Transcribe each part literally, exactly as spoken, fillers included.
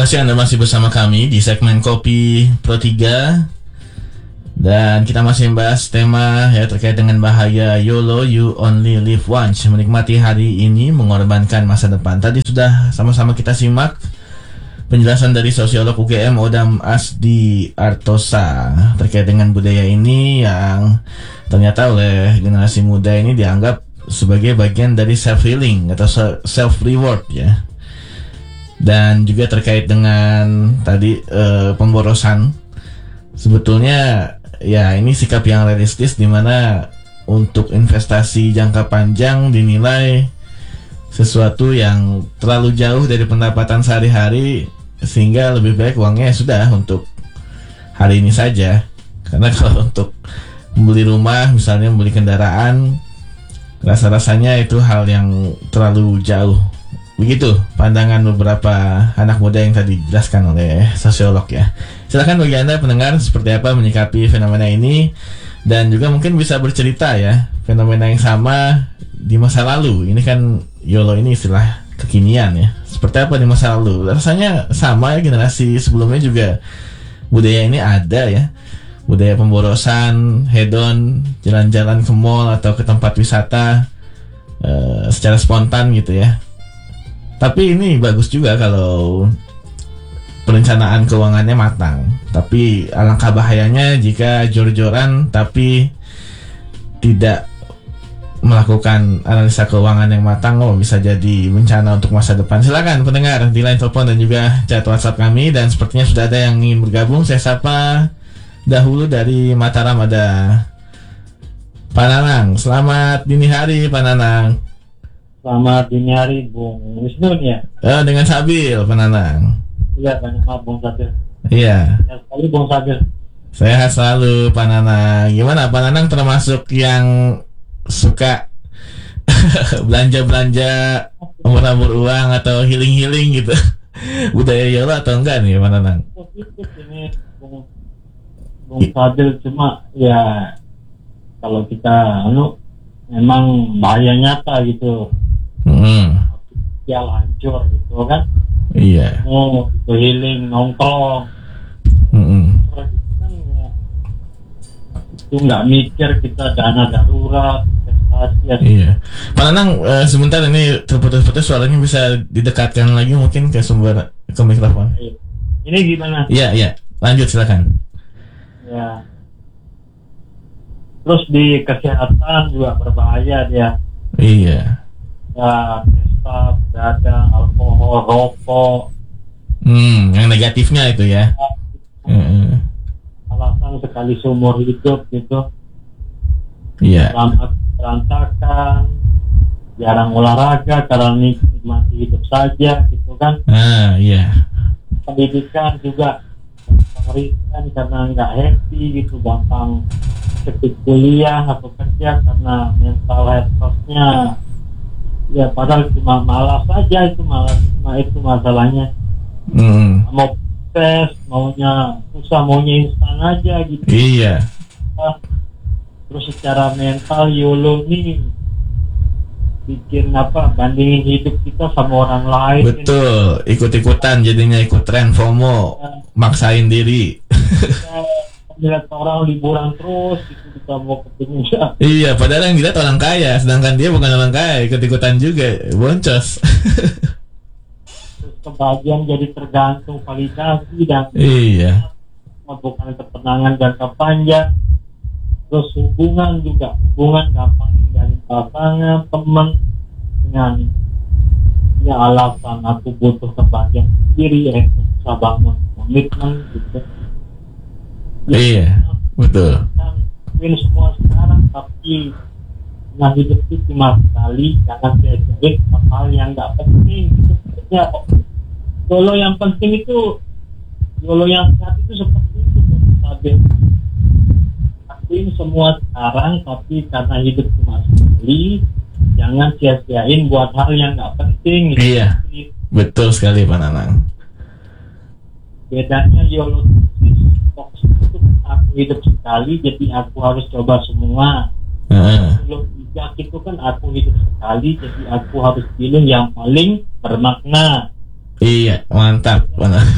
kasih Anda masih bersama kami di segmen Kopi Pro tiga. Dan kita masih membahas tema ya terkait dengan bahaya YOLO, You Only Live Once. Menikmati hari ini, mengorbankan masa depan. Tadi sudah sama-sama kita simak penjelasan dari sosiolog U G M Odam Asdi Artosa terkait dengan budaya ini yang ternyata oleh generasi muda ini dianggap sebagai bagian dari self-healing atau self-reward ya. Dan juga terkait dengan tadi uh, pemborosan. Sebetulnya ya ini sikap yang realistis di mana untuk investasi jangka panjang dinilai sesuatu yang terlalu jauh dari pendapatan sehari-hari, sehingga lebih baik uangnya sudah untuk hari ini saja. Karena kalau untuk membeli rumah, misalnya membeli kendaraan, rasa-rasanya itu hal yang terlalu jauh. Begitu pandangan beberapa anak muda yang tadi dijelaskan oleh sosiolog ya. Silakan bagi Anda pendengar seperti apa menyikapi fenomena ini, dan juga mungkin bisa bercerita ya fenomena yang sama di masa lalu. Ini kan YOLO ini istilah kekinian ya. Seperti apa di masa lalu? Rasanya sama ya, generasi sebelumnya juga budaya ini ada ya. Budaya pemborosan, hedon, jalan-jalan ke mall atau ke tempat wisata uh, secara spontan gitu ya. Tapi ini bagus juga kalau perencanaan keuangannya matang. Tapi alangkah bahayanya jika jor-joran tapi tidak melakukan analisa keuangan yang matang. Oh, bisa jadi bencana untuk masa depan. Silakan pendengar di line telepon dan juga chat WhatsApp kami. Dan sepertinya sudah ada yang ingin bergabung. Saya sapa dahulu dari Mataram, ada Pak Nanang. Selamat dini hari Pak Nanang. Selamat dini hari Bung Wisnu ya. Oh, dengan Sabil Pak Nanang. Iya, banyak maaf Bung Sabil. Iya. Ya, sekali Bung Sabil. Sehat selalu Pak Nanang. Gimana Pak Nanang, termasuk yang suka belanja-belanja, umur-umur uang atau healing-healing gitu? Budaya YOLO atau enggak nih Pak Nanang? Positif ini Bung, Bung Sabil, cuma ya kalau kita anu memang bahaya nyata gitu. Hmm. Ya hancur gitu kan. Iya. Oh, itu healing nongkrong. Hmm. Kan, ya, itu nggak mikir kita dana darurat, investasi. Ya. Iya. Pak Nanang, uh, sebentar ini terputus-putus suaranya, bisa didekatkan lagi mungkin ke sumber, ke mikrofon. Ini gimana? Iya, iya. Lanjut silakan. Ya. Terus di kesehatan juga berbahaya dia. Iya. Ya, pesta, begadang, alkohol, rokok. Hmm, yang negatifnya itu ya. Ya. Alasan sekali seumur hidup gitu. Iya. Selamat berantakan, jarang olahraga karena nikmati hidup saja gitu kan. Ah, iya. Pendidikan juga pendidikan karena nggak happy gitu, gampang skip kuliah atau kerja karena mental health-nya ya, padahal cuma malas saja, itu malas, cuma itu masalahnya. Hmm. Mau tes, maunya susah, maunya instan aja gitu. Iya. Terus secara mental YOLO nih bikin apa, bandingin hidup kita sama orang lain. Betul, ikut-ikutan jadinya, ikut tren, FOMO, maksain diri. Lihat orang liburan terus gitu, kita mau ke Indonesia. Iya, padahal yang dilihat orang kaya, sedangkan dia bukan orang kaya, ikut-ikutan juga, boncos. Terus kebahagiaan jadi tergantung validasi dan Iya. bukan ketenangan jangka panjang. Terus hubungan juga, hubungan gampang ninggalin pasangan, teman dengan ya alasan aku butuh kebahagiaan sendiri, ya susah bangun komitmen gitu. Ya, Iya, betul. Kan semua sekarang, tapi nah hidup itu cuma sekali, jangan sia-siain hal yang nggak penting gitu. Ya, YOLO yang penting itu, YOLO yang sehat itu seperti itu, Sabil. Lakuin semua sekarang, tapi karena hidup cuma sekali, jangan sia-siain buat hal yang nggak penting gitu. Iya, betul sekali Pak Nanang. Bedanya YOLO itu aku hidup sekali, jadi aku harus coba semua. Uh. Kalau bijak itu kan aku hidup sekali, jadi aku harus pilih yang paling bermakna. Iya, mantap.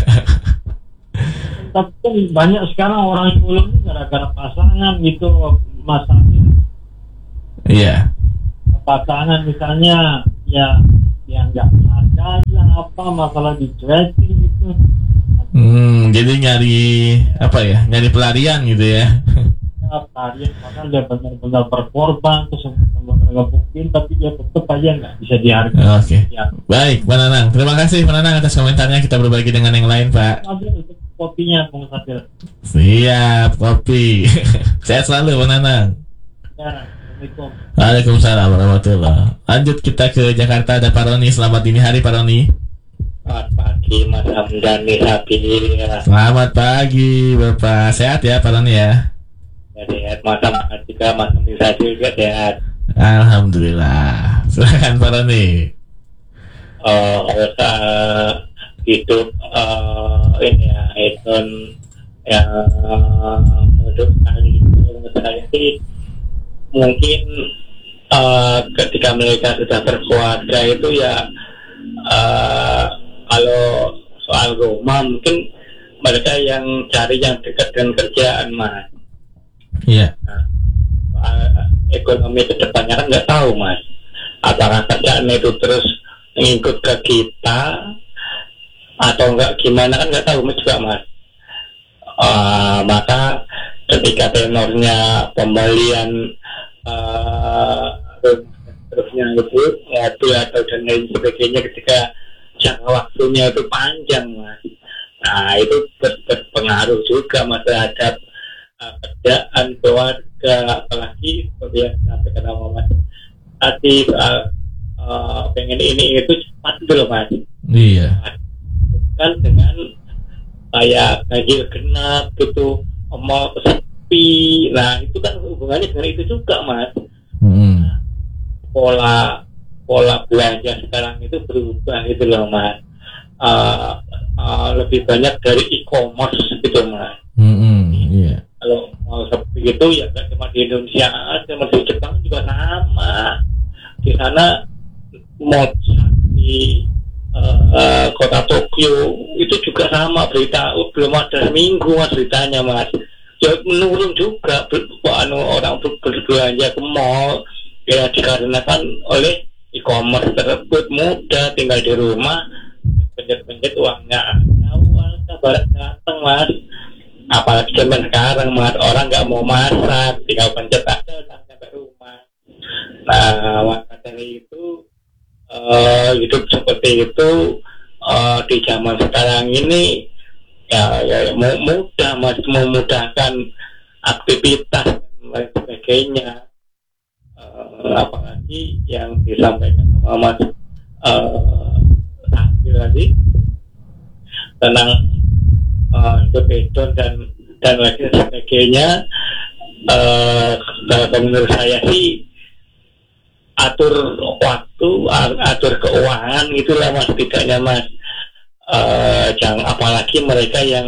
Tapi kan banyak sekarang orang Solo ini gara-gara pasangan gitu, Mas Amin. Iya. Pasangan misalnya ya yang nggak ada lah apa masalah dicuekin gitu. Hmm, jadi nyari apa ya? Nyari pelarian gitu ya. Pelarian padahal dia benar-benar berkorban terus benar-benar ngebukin tapi dia tetap aja nggak bisa dihargai. Oke. Okay. Ya. Baik, Pak Nanang. Terima kasih Pak Nanang atas komentarnya. Kita berbagi dengan yang lain, Pak. Kopinya, Bung Sabil. Siap, kopi. Sehat selalu, Pak Nanang. Ya, Assalamualaikum. Waalaikumsalam warahmatullahi. Lanjut kita ke Jakarta. Ada Pak Roni. Selamat dini hari, Pak Roni. Selamat pagi, Mas Hamdani Sabil. Selamat pagi, Bapak. Sehat ya, Pak Roni ya? Sehat, Mas Hamdani juga, Mas Hamdani Sabil juga sehat. Alhamdulillah. Silakan Pak Roni. Oh, uh, hidup uh, ini ya, itu yang menurut saya, menurut saya sih mungkin uh, ketika mereka sudah berkeluarga itu ya uh, kalau soal rumah mungkin mereka yang cari yang dekat dengan kerjaan, Mas. Iya. Nah, soal ekonomi kedepannya kan nggak tahu, Mas. Apakah kerjaan itu terus mengikut ke kita atau enggak gimana kan nggak tahu juga, Mas. Uh, maka ketika tenornya pembelian uh, terusnya itu mobil atau dan lain sebagainya ketika jangka waktunya itu panjang, Mas. Nah itu ber- berpengaruh juga, Mas, terhadap uh, kerjaan keluarga, apalagi seperti yang disampaikan sama Mas tadi soal uh, pengen ini itu cepat gitu loh, Mas. Iya. Kan dengan kayak ganjil genap gitu, mau sepi, nah itu kan hubungannya dengan itu juga, Mas. Hmm. Nah, pola pola belanja sekarang itu berubah gitu loh, Mas. Uh, uh, lebih banyak dari e-commerce gitu, Mas. Hmm. Iya. Kalau mau sepi itu ya nggak cuma di Indonesia, cuma di Jepang juga sama. Di sana mau di uh, uh, kota Tokyo itu juga sama, berita belum ada seminggu, Mas, beritanya, Mas. Ya menurun juga ber, anu, orang ber, berbelanja ke mall ya dikarenakan oleh e-commerce tersebut, mudah tinggal di rumah pencet-pencet uangnya awal kabar datang, Mas. Apalagi zaman sekarang, Mas, orang nggak mau masak, tinggal pencet aja udah sampai rumah. Nah maka dari itu uh, hidup seperti itu uh, di zaman sekarang ini ya, ya mudah, Mas, memudahkan aktivitas dan lain sebagainya. Uh, apalagi yang disampaikan sama Mas uh, tadi tentang uh, hedon dan dan lain sebagainya. Uh, kalau menurut saya sih atur waktu, atur keuangan itulah, Mas, tidaknya, Mas. Uh, jangan apalagi mereka yang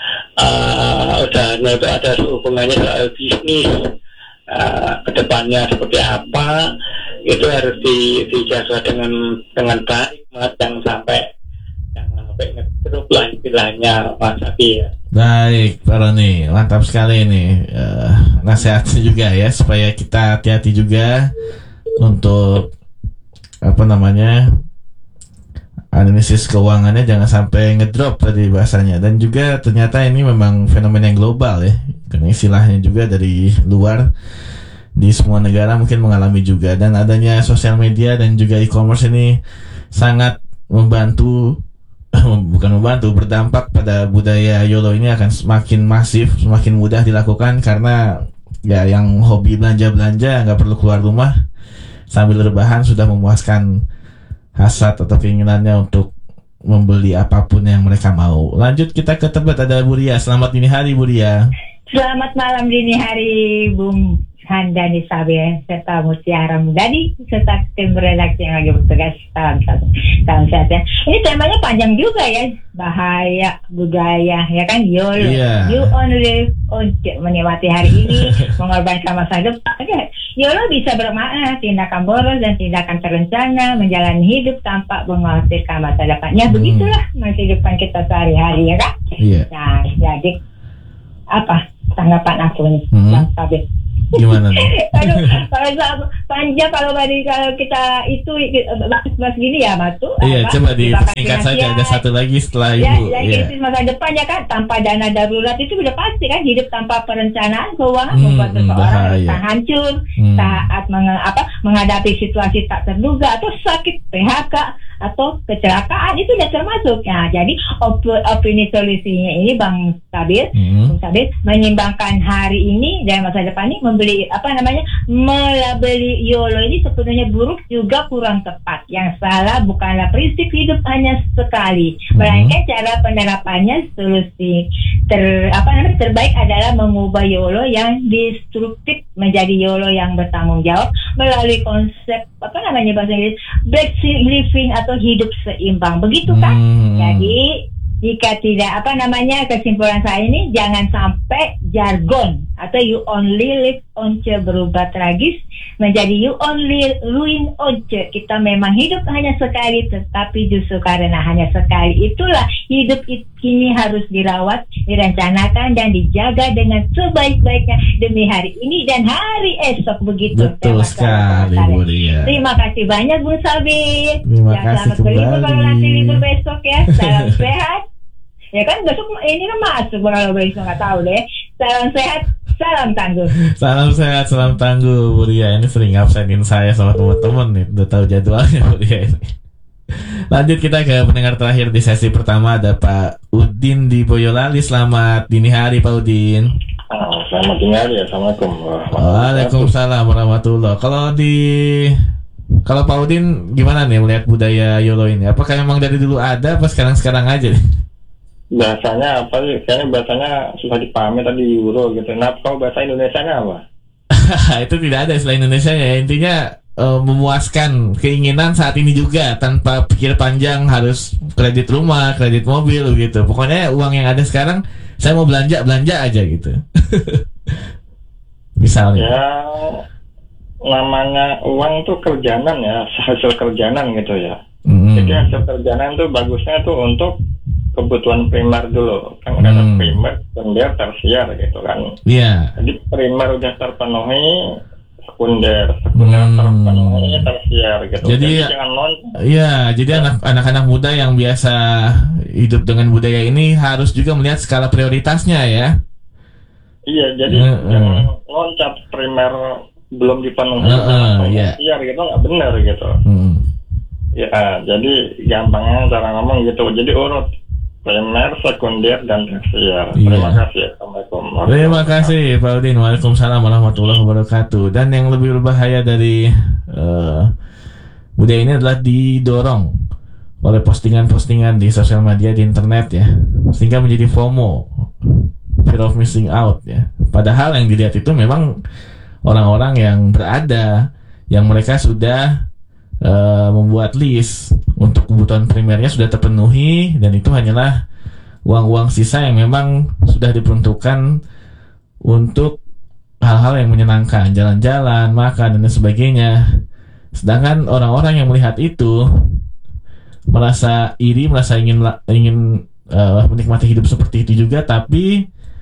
uh, udah itu ada hubungannya soal bisnis, uh, kedepannya seperti apa itu harus di, dijaga dengan dengan baik, Mas. Jangan sampai jangan sampai ngedrop lah istilahnya, Mas Abi ya. Baik, Pak Roni, mantap sekali nih uh, nasihatnya juga ya supaya kita hati-hati juga untuk apa namanya analisis keuangannya jangan sampai ngedrop tadi bahasanya. Dan juga ternyata ini memang fenomena yang global ya, karena istilahnya juga dari luar di semua negara mungkin mengalami juga. Dan adanya sosial media dan juga e-commerce ini sangat membantu bukan membantu, berdampak pada budaya YOLO ini akan semakin masif, semakin mudah dilakukan karena ya yang hobi belanja-belanja nggak perlu keluar rumah sambil rebahan sudah memuaskan hasrat atau keinginannya untuk membeli apapun yang mereka mau. Lanjut kita ke Tebet, ada Bu Ria. Selamat dini hari, Bu Ria. Selamat malam dini hari, Bung Handani Sabil serta Mutiara Mudadi serta tim redaksi yang lagi bertugas. Salam satu, salam sehat ya. Ini temanya panjang juga ya, bahaya budaya ya kan, YOLO. Yeah. You only live untuk menikmati hari ini, mengorbankan masa depan. YOLO bisa bermakna tindakan boros dan tindakan terencana, menjalani hidup tanpa mengkhawatirkan masa depannya. Hmm. Begitulah kehidupan kita sehari-hari, ya kan? Iya. Nah, jadi apa tanggapan aku nih, Hmm. Bang Sabit? Gimana nih? Aduh, kalau sa- panjang kalau tadi kalau kita itu bahas gini ya, Matu. Iya, apa, coba jebakan disingkat saja. Ada finansial. satu lagi setelah Ya, ibu. ya Iya. krisis masa depan ya kan, tanpa dana darurat itu sudah pasti kan, hidup tanpa perencanaan keuangan Hmm, membuat seseorang bahaya. bisa hancur Hmm. saat menge- apa, menghadapi situasi tak terduga atau sakit, P H K atau kecelakaan, itu sudah termasuk. Nah, jadi op- opini solusinya ini Bang Sabir, Hmm. Bang Sabir menyimbangkan hari ini dan masa depan ini, membeli apa namanya melabeli YOLO ini sepenuhnya buruk juga kurang tepat. Yang salah bukanlah prinsip hidup hanya sekali, melainkan cara penerapannya. Solusi ter apa namanya terbaik adalah mengubah YOLO yang destruktif menjadi YOLO yang bertanggung jawab melalui konsep apa namanya bahasa Inggris basic living atau hidup seimbang, begitu kan? Hmm. Jadi jika tidak apa namanya kesimpulan saya ini, jangan sampai jargon atau you only live on ce berubah tragis menjadi you only ruin on ce. Kita memang hidup hanya sekali, tetapi justru karena hanya sekali itulah hidup ini harus dirawat, direncanakan dan dijaga dengan sebaik-baiknya demi hari ini dan hari esok, begitu. Betul sekali, Bu Ria. Terima kasih banyak Bu Sabit. Terima Ya, kasih selamat berlibur kalau kembali. nanti libur besok ya. Salam sehat. Ya kan besok ini kan masuk, kalau besok nggak tahu deh. Salam sehat, salam tangguh. Salam sehat, salam tangguh, Bu Ria. Ini sering absenin saya sama teman-teman nih. Udah tahu jadwalnya, Bu Ria ini. Lanjut kita ke pendengar terakhir di sesi pertama, ada Pak Udin di Boyolali. Selamat dini hari, Pak Udin. Oh, selamat dini hari. Assalamualaikum. Waalaikumsalam warahmatullahi. Kalau di kalau Pak Udin gimana nih melihat budaya YOLO ini? Apakah memang dari dulu ada, apa sekarang-sekarang aja nih? Bahasanya apa sih? Kayaknya bahasanya susah dipahami tadi Euro gitu. Nah, kalau bahasa Indonesianya apa? Itu tidak ada istilah Indonesia ya. Intinya eh, memuaskan keinginan saat ini juga tanpa pikir panjang harus kredit rumah, kredit mobil gitu. Pokoknya uang yang ada sekarang saya mau belanja belanja aja gitu. Misalnya. Ya, namanya uang tuh kerjaan ya, hasil kerjaan gitu ya. Mm. Jadi hasil kerjaan tuh bagusnya tuh untuk kebutuhan primer dulu. Kan ada Hmm. primer, sekunder, tersier gitu kan. Iya. Jadi primer udah terpenuhi, sekunder, sekunder Hmm. terpenuhi, tersier gitu. Jadi, Jadi jangan non. Iya, jadi anak anak-anak muda yang biasa hidup dengan budaya ini harus juga melihat skala prioritasnya ya. Iya, jadi Hmm, jangan hmm. loncat primer belum dipenuhi, Hmm, hmm, iya. tersier gitu nggak benar gitu. Hmm. Ya, jadi gampangnya cara ngomong gitu. Jadi urut primer, sekunder, dan tersier. Iya. Terima kasih. Assalamualaikum. Terima kasih Pak Udin. Waalaikumsalam warahmatullahi wabarakatuh. Dan yang lebih berbahaya dari eh, budaya ini adalah didorong oleh postingan-postingan di sosial media, di internet ya, sehingga menjadi FOMO, fear of missing out ya. Padahal yang dilihat itu memang orang-orang yang berada, yang mereka sudah eh, membuat list untuk kebutuhan primernya sudah terpenuhi, dan itu hanyalah uang-uang sisa yang memang sudah diperuntukkan untuk hal-hal yang menyenangkan, jalan-jalan, makan, dan sebagainya. Sedangkan orang-orang yang melihat itu merasa iri, merasa ingin ingin uh, menikmati hidup seperti itu juga, tapi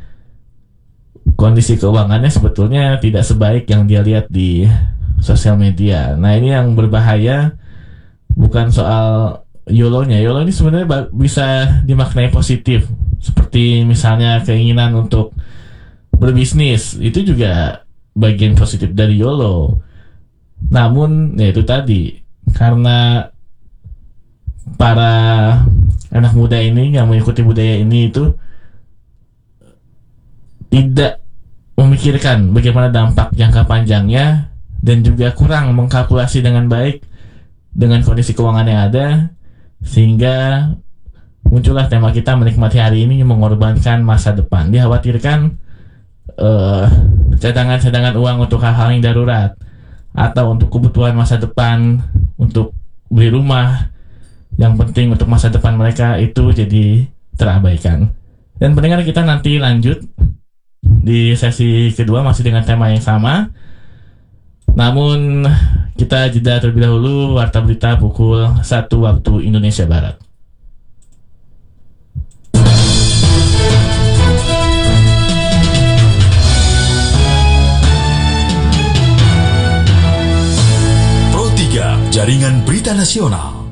kondisi keuangannya sebetulnya tidak sebaik yang dia lihat di sosial media. Nah, ini yang berbahaya. Bukan soal YOLO-nya. YOLO ini sebenarnya bisa dimaknai positif. Seperti misalnya keinginan untuk berbisnis. Itu juga bagian positif dari YOLO. Namun, ya itu tadi. Karena para anak muda ini yang mengikuti budaya ini itu tidak memikirkan bagaimana dampak jangka panjangnya, dan juga kurang mengkalkulasi dengan baik dengan kondisi keuangan yang ada, sehingga muncullah tema kita menikmati hari ini mengorbankan masa depan. Dikhawatirkan uh, cadangan-cadangan uang untuk hal-hal yang darurat atau untuk kebutuhan masa depan, untuk beli rumah yang penting untuk masa depan mereka, itu jadi terabaikan. Dan pendengar, kita nanti lanjut di sesi kedua masih dengan tema yang sama. Namun kita jeda terlebih dahulu, warta berita pukul satu waktu Indonesia Barat. Pro tiga Jaringan Berita Nasional.